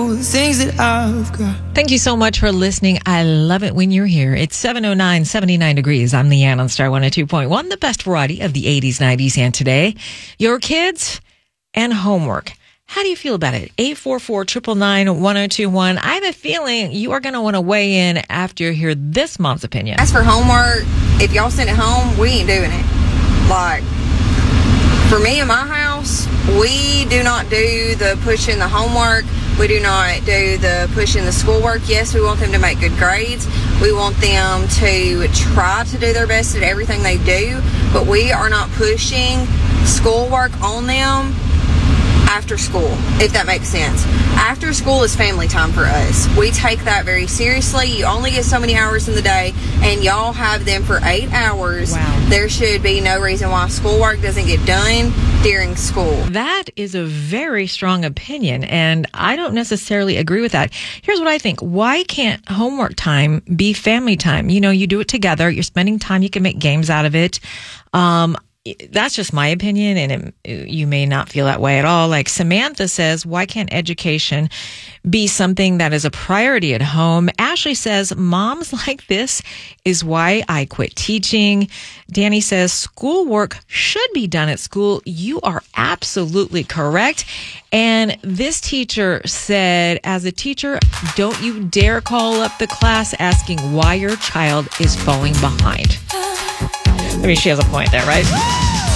know the things that I've got. Thank you so much for listening. I love it when you're here. It's 7:09, 79 degrees. I'm Leanne on Star 102.1, the best variety of the 80s, 90s, and today. Your kids and homework. How do you feel about it? 844-999-1021. I have a feeling you are going to want to weigh in after you hear this mom's opinion. As for homework, if y'all send it home, we ain't doing it. Like, for me in my house, we do not do the pushing the homework. We do not do the pushing the schoolwork. Yes, we want them to make good grades. We want them to try to do their best at everything they do, but we are not pushing schoolwork on them after school, if that makes sense. After school is family time for us. We take that very seriously. You only get so many hours in the day, and y'all have them for 8 hours. Wow. There should be no reason why schoolwork doesn't get done during school. That is a very strong opinion, and I don't necessarily agree with that. Here's what I think. Why can't homework time be family time? You know, you do it together. You're spending time. You can make games out of it. That's just my opinion, and you may not feel that way at all. Like Samantha says, why can't education be something that is a priority at home? Ashley says, moms like this is why I quit teaching. Danny says, schoolwork should be done at school. You are absolutely correct. And this teacher said, as a teacher, don't you dare call up the class asking why your child is falling behind. I mean, she has a point there, right?